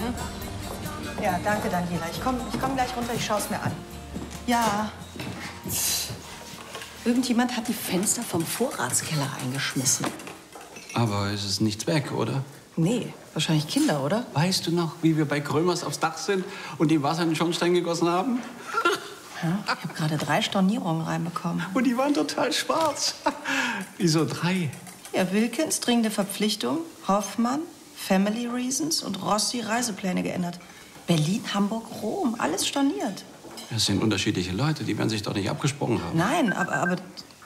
Ja, danke, Daniela. Ich komm gleich runter, ich schaue es mir an. Ja. Irgendjemand hat die Fenster vom Vorratskeller eingeschmissen. Aber es ist nichts weg, oder? Nee, wahrscheinlich Kinder, oder? Weißt du noch, wie wir bei Krömers aufs Dach sind und die Wasser in den Schornstein gegossen haben? Ja, ich habe gerade 3 Stornierungen reinbekommen. Und die waren total schwarz. Wieso 3? Ja, Wilkins, dringende Verpflichtung, Hoffmann, Family Reasons und Rossi Reisepläne geändert. Berlin, Hamburg, Rom, alles storniert. Das sind unterschiedliche Leute, die werden sich doch nicht abgesprochen haben. Nein, aber...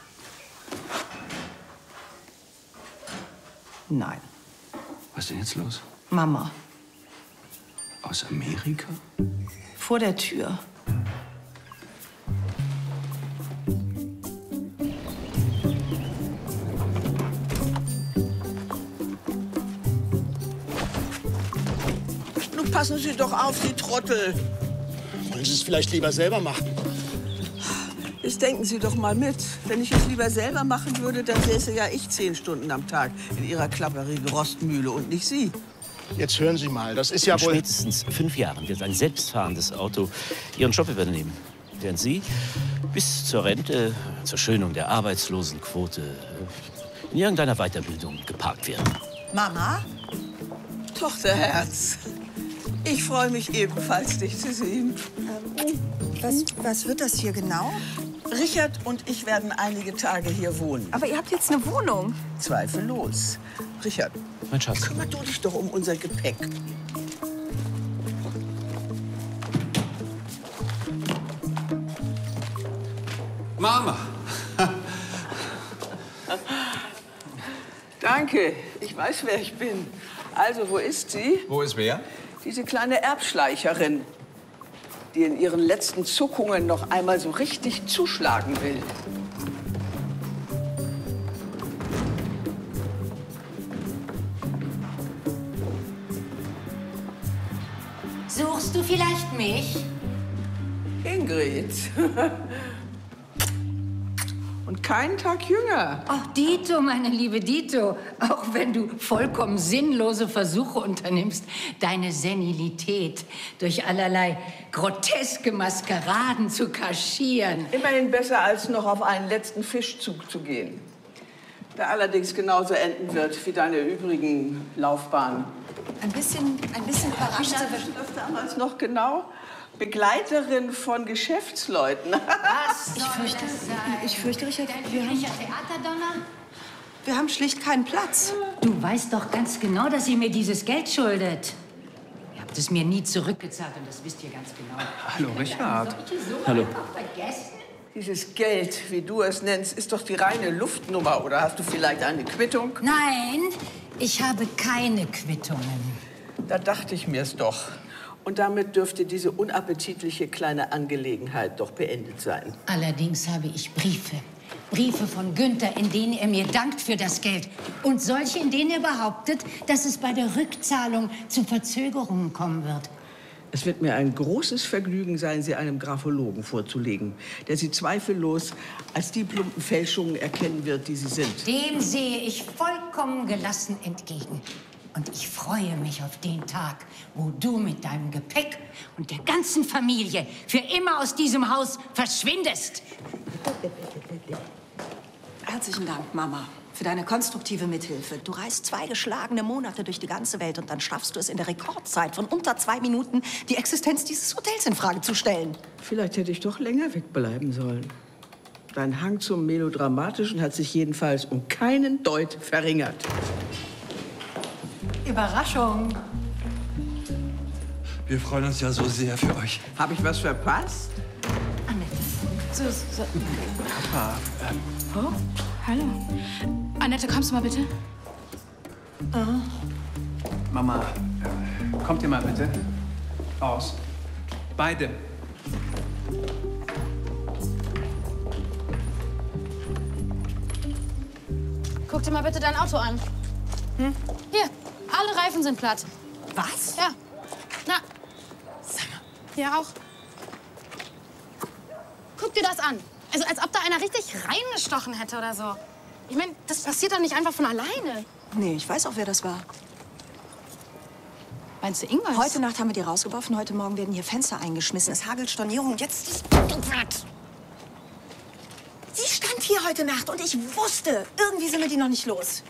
Nein. Was ist denn jetzt los? Mama. Aus Amerika? Vor der Tür. Nun passen Sie doch auf, Sie Trottel. Wollen Sie es vielleicht lieber selber machen? Jetzt denken Sie doch mal mit. Wenn ich es lieber selber machen würde, dann säße ja ich 10 Stunden am Tag in Ihrer klapperigen Rostmühle und nicht Sie. Jetzt hören Sie mal, das ist ja In wohl... spätestens 5 Jahren wird ein selbstfahrendes Auto Ihren Job übernehmen. Während Sie bis zur Rente, zur Schönung der Arbeitslosenquote, in irgendeiner Weiterbildung geparkt werden. Mama? Tochterherz, ich freue mich ebenfalls, dich zu sehen. Was wird das hier genau? Richard und ich werden einige Tage hier wohnen. Aber ihr habt jetzt eine Wohnung. Zweifellos. Richard, Mein Schatz. kümmere du dich doch um unser Gepäck. Mama! Danke, ich weiß, wer ich bin. Also, wo ist sie? Wo ist wer? Diese kleine Erbschleicherin, die in ihren letzten Zuckungen noch einmal so richtig zuschlagen will. Suchst du vielleicht mich? Ingrid. Und keinen Tag jünger. Ach, Dito, meine liebe Dito. Auch wenn du vollkommen sinnlose Versuche unternimmst, deine Senilität durch allerlei groteske Maskeraden zu kaschieren. Immerhin besser, als noch auf einen letzten Fischzug zu gehen. Der allerdings genauso enden wird wie deine übrigen Laufbahnen. Ein bisschen überrascht. Wie das damals noch genau? Begleiterin von Geschäftsleuten. Was Ich fürchte, Richard, Dein üblicher Theaterdonner? wir haben schlicht keinen Platz. Du weißt doch ganz genau, dass ihr mir dieses Geld schuldet. Ihr habt es mir nie zurückgezahlt und das wisst ihr ganz genau. Hallo, Richard. Soll ich so Hallo. einfach vergessen? Dieses Geld, wie du es nennst, ist doch die reine Luftnummer. Oder hast du vielleicht eine Quittung? Nein, ich habe keine Quittungen. Da dachte ich mir's doch. Und damit dürfte diese unappetitliche kleine Angelegenheit doch beendet sein. Allerdings habe ich Briefe. Briefe von Günther, in denen er mir dankt für das Geld. Und solche, in denen er behauptet, dass es bei der Rückzahlung zu Verzögerungen kommen wird. Es wird mir ein großes Vergnügen sein, sie einem Graphologen vorzulegen, der sie zweifellos als die plumpen Fälschungen erkennen wird, die sie sind. Dem sehe ich vollkommen gelassen entgegen. Und ich freue mich auf den Tag, wo du mit deinem Gepäck und der ganzen Familie für immer aus diesem Haus verschwindest. Herzlichen Dank, Mama, für deine konstruktive Mithilfe. Du reist 2 geschlagene Monate durch die ganze Welt und dann schaffst du es in der Rekordzeit von unter 2 Minuten, die Existenz dieses Hotels in Frage zu stellen. Vielleicht hätte ich doch länger wegbleiben sollen. Dein Hang zum Melodramatischen hat sich jedenfalls um keinen Deut verringert. Überraschung. Wir freuen uns ja so sehr für euch. Habe ich was verpasst? Papa, Oh, hallo. Annette, kommst du mal bitte? Mama, kommt ihr mal bitte raus. Beide. Guck dir mal bitte dein Auto an. Hier, alle Reifen sind platt. Was? Ja. Na. Hier auch. Guck dir das an. Also als ob da einer richtig reingestochen hätte oder so. Ich meine, das passiert doch nicht einfach von alleine. Nee, ich weiß auch, wer das war. Meinst du Ingmar? Heute Nacht haben wir die rausgeworfen, heute Morgen werden hier Fenster eingeschmissen. Es hagelt Stornierungen und jetzt ist... Sie stand hier heute Nacht und ich wusste, irgendwie sind wir die noch nicht los.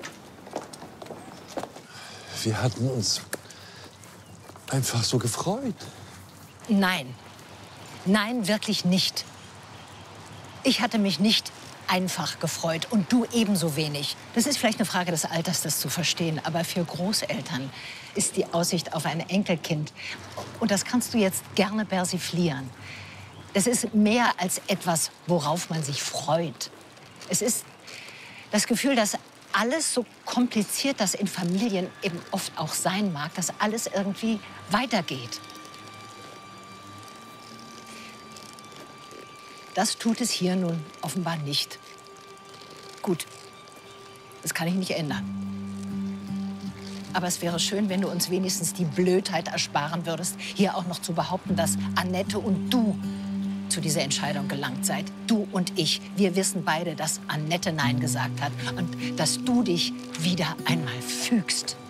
Wir hatten uns einfach so gefreut. Nein. Nein, wirklich nicht. Ich hatte mich nicht einfach gefreut und du ebenso wenig. Das ist vielleicht eine Frage des Alters, das zu verstehen. Aber für Großeltern ist die Aussicht auf ein Enkelkind, und das kannst du jetzt gerne persiflieren, das ist mehr als etwas, worauf man sich freut. Es ist das Gefühl, dass alles so kompliziert, das in Familien eben oft auch sein mag, dass alles irgendwie weitergeht. Das tut es hier nun offenbar nicht. Gut, das kann ich nicht ändern. Aber es wäre schön, wenn du uns wenigstens die Blödheit ersparen würdest, hier auch noch zu behaupten, dass Annette und du zu dieser Entscheidung gelangt seid. Du und ich, wir wissen beide, dass Annette Nein gesagt hat und dass du dich wieder einmal fügst.